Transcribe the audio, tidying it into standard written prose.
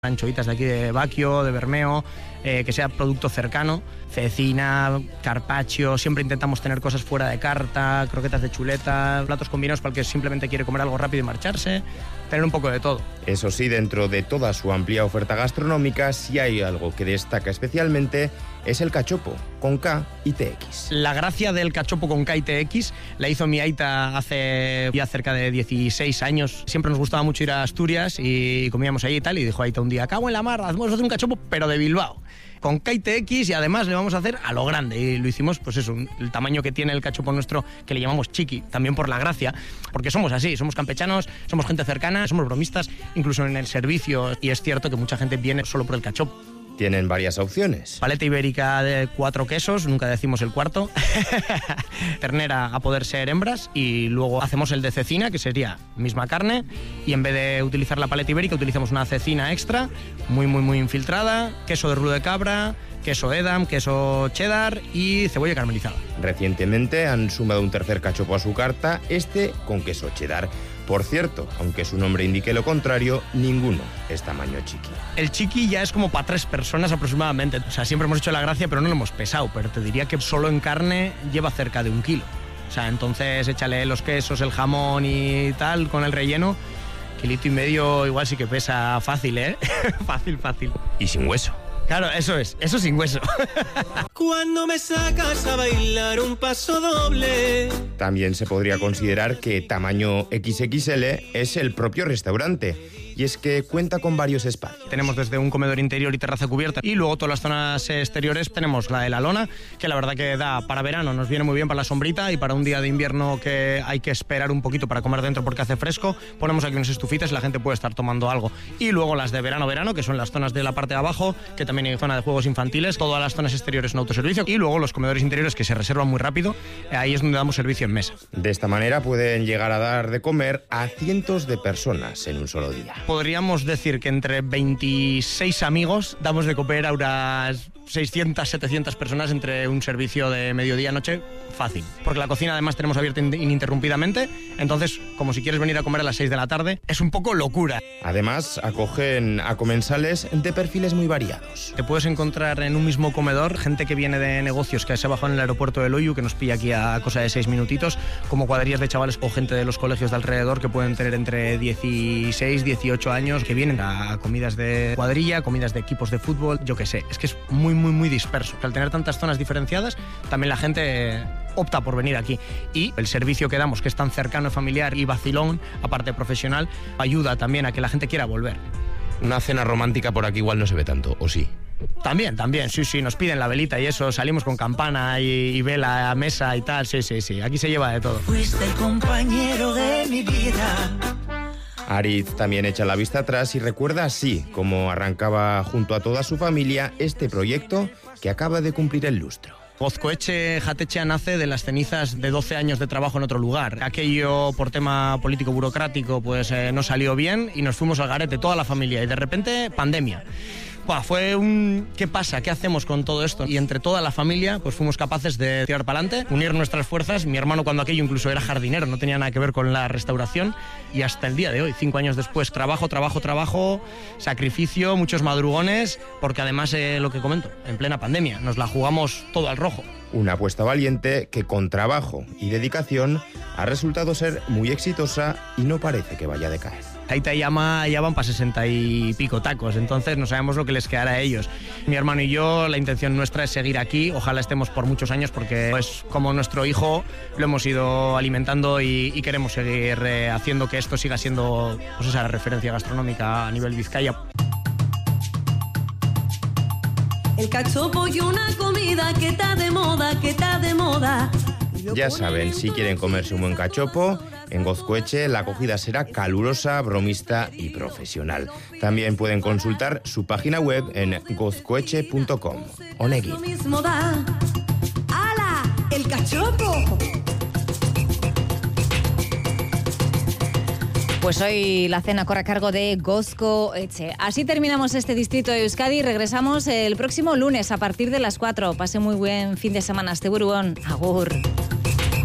Anchoitas de aquí de Baquio, de Bermeo, que sea producto cercano, cecina, carpaccio, siempre intentamos tener cosas fuera de carta, croquetas de chuleta, platos combinados para el que simplemente quiere comer algo rápido y marcharse, tener un poco de todo. Eso sí, dentro de toda su amplia oferta gastronómica, si hay algo que destaca especialmente es el cachopo, con K y TX. La gracia del cachopo con K y TX la hizo mi aita hace ya cerca de 16 años. Siempre nos gustaba mucho ir a Asturias y comíamos ahí y tal, y dijo aita un día, cago en la mar, vamos a hacer un cachopo, pero de Bilbao, con K y TX, y además le vamos a hacer a lo grande. Y lo hicimos, pues eso, el tamaño que tiene el cachopo nuestro, que le llamamos chiqui, también por la gracia, porque somos así, somos campechanos, somos gente cercana, somos bromistas, incluso en el servicio, y es cierto que mucha gente viene solo por el cachopo. Tienen varias opciones. Paleta ibérica de 4 quesos, nunca decimos el cuarto. Ternera a poder ser hembras, y luego hacemos el de cecina, que sería misma carne, y en vez de utilizar la paleta ibérica utilizamos una cecina extra, muy infiltrada, queso de rulo de cabra, queso edam, queso cheddar y cebolla caramelizada. Recientemente han sumado un tercer cachopo a su carta, este con queso cheddar. Por cierto, aunque su nombre indique lo contrario, ninguno es tamaño chiqui. El chiqui ya es como para 3 personas aproximadamente. O sea, siempre hemos hecho la gracia, pero no lo hemos pesado. Pero te diría que solo en carne lleva cerca de 1 kilo. O sea, entonces échale los quesos, el jamón y tal, con el relleno. 1,5 kilos igual sí que pesa fácil, ¿eh? Fácil. Y sin hueso. Claro, eso sin hueso. Cuando me sacas a bailar un paso doble. También se podría considerar que tamaño XXL es el propio restaurante. Y es que cuenta con varios espacios. Tenemos desde un comedor interior y terraza cubierta, y luego todas las zonas exteriores tenemos la de la lona, que la verdad que da para verano, nos viene muy bien para la sombrita, y para un día de invierno que hay que esperar un poquito para comer dentro porque hace fresco, ponemos aquí unas estufitas y la gente puede estar tomando algo. Y luego las de verano, que son las zonas de la parte de abajo, que también hay zona de juegos infantiles, todas las zonas exteriores en autoservicio, y luego los comedores interiores que se reservan muy rápido, ahí es donde damos servicio en mesa. De esta manera pueden llegar a dar de comer a cientos de personas en un solo día. Podríamos decir que entre 26 amigos damos de comer a unas 600, 700 personas entre un servicio de mediodía-noche fácil. Porque la cocina además tenemos abierta ininterrumpidamente, entonces como si quieres venir a comer a las 6 de la tarde, es un poco locura. Además, acogen a comensales de perfiles muy variados. Te puedes encontrar en un mismo comedor gente que viene de negocios, que se ha bajado en el aeropuerto de Loiu, que nos pilla aquí a cosa de 6 minutitos, como cuadrillas de chavales o gente de los colegios de alrededor que pueden tener entre 16, 18 años, que vienen a comidas de cuadrilla, comidas de equipos de fútbol, yo qué sé. Es que es muy disperso. Al tener tantas zonas diferenciadas, también la gente opta por venir aquí. Y el servicio que damos, que es tan cercano, familiar y vacilón, aparte profesional, ayuda también a que la gente quiera volver. Una cena romántica por aquí igual no se ve tanto, ¿o sí? También, sí, nos piden la velita y eso, salimos con campana y vela a mesa y tal, sí, aquí se lleva de todo. Fuiste el compañero de mi vida. Aritz también echa la vista atrás y recuerda así como arrancaba junto a toda su familia este proyecto que acaba de cumplir el lustro. Gozcoetxe Jatetxea nace de las cenizas de 12 años de trabajo en otro lugar. Aquello, por tema político burocrático, pues no salió bien y nos fuimos al garete, toda la familia, y de repente, pandemia. Fue un ¿qué pasa? ¿Qué hacemos con todo esto? Y entre toda la familia pues fuimos capaces de tirar para adelante, unir nuestras fuerzas. Mi hermano, cuando aquello incluso era jardinero, no tenía nada que ver con la restauración, y hasta el día de hoy, 5 años después, trabajo, sacrificio, muchos madrugones, porque además lo que comento, en plena pandemia, nos la jugamos todo al rojo. Una apuesta valiente que con trabajo y dedicación ha resultado ser muy exitosa y no parece que vaya a decaer. Aita y Ama ya van para 60 y pico tacos, entonces no sabemos lo que les quedará a ellos. Mi hermano y yo, la intención nuestra es seguir aquí, ojalá estemos por muchos años, porque es como nuestro hijo, lo hemos ido alimentando y queremos seguir haciendo que esto siga siendo pues esa referencia gastronómica a nivel Vizcaya. El cachopo y una comida que está de moda. Ya saben, si quieren comerse un buen cachopo, en Gozcoetxe la acogida será calurosa, bromista y profesional. También pueden consultar su página web en gozcoetxe.com. Onegui. Lo mismo da. ¡Hala! ¡El cachopo! Pues hoy la cena corre a cargo de Gozcoetxe. Así terminamos este distrito de Euskadi. Regresamos el próximo lunes a partir de las 4. Pase muy buen fin de semana. Asteburuon. Agur.